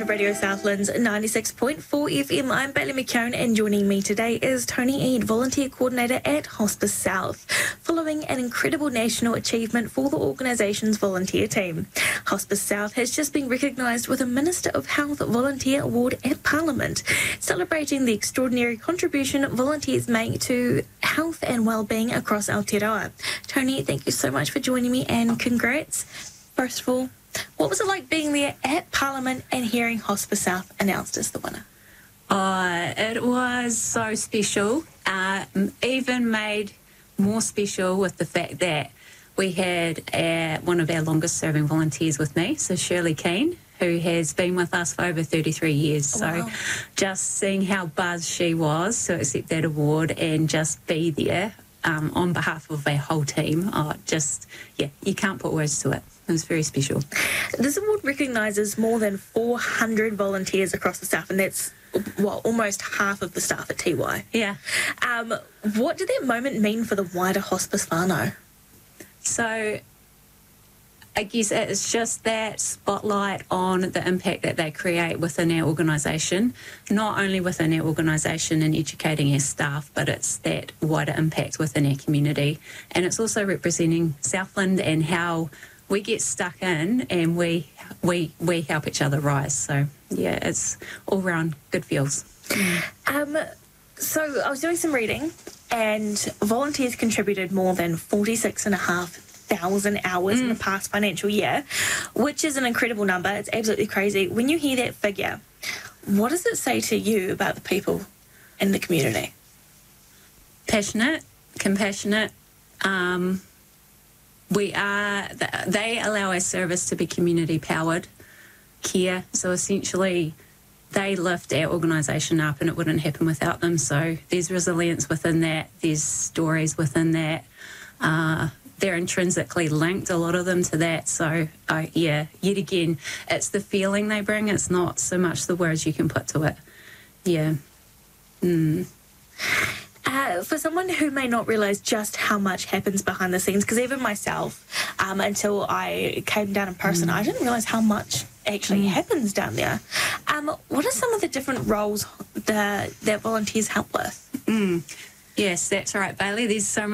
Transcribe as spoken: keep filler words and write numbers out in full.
on Radio Southland's ninety-six point four F M. I'm Bailey McKeown, and joining me today is Tony Eade, Volunteer Coordinator at Hospice South, following an incredible national achievement for the organisation's volunteer team. Hospice South has just been recognised with a Minister of Health Volunteer Award at Parliament, celebrating the extraordinary contribution volunteers make to health and well-being across Aotearoa. Tony, thank you so much for joining me, and congrats. First of all, what was it like being there at Parliament and hearing Hospice South announced as the winner? Oh, it was so special, uh, even made more special with the fact that we had uh, one of our longest serving volunteers with me, so Shirley Keane, who has been with us for over thirty-three years. Wow. So just seeing how buzzed she was to accept that award and just be there um, on behalf of our whole team, oh, just, yeah, you can't put words to it. It was very special. This award recognises more than four hundred volunteers across the South, and that's, well, almost half of the staff at T Y. Yeah. Um, what did that moment mean for the wider hospice whānau? So I guess it's just that spotlight on the impact that they create within our organisation, not only within our organisation and educating our staff, but it's that wider impact within our community. And it's also representing Southland and how we get stuck in and we we we help each other rise. So yeah, it's all round good feels. Um, so I was doing some reading, and volunteers contributed more than forty-six and a half thousand hours mm. in the past financial year, which is an incredible number. It's absolutely crazy. When you hear that figure, what does it say to you about the people in the community? Passionate, compassionate. Um, We are, they allow our service to be community powered care. So essentially they lift our organisation up, and it wouldn't happen without them. So there's resilience within that. There's stories within that. Uh, they're intrinsically linked, a lot of them, to that. So uh, yeah, yet again, it's the feeling they bring. It's not so much the words you can put to it. Yeah. Mm. Uh, for someone who may not realise just how much happens behind the scenes, because even myself, um, until I came down in person, mm. I didn't realise how much actually mm. happens down there. Um, what are some of the different roles that, that volunteers help with? Mm. Yes, that's right, Bailey. There's so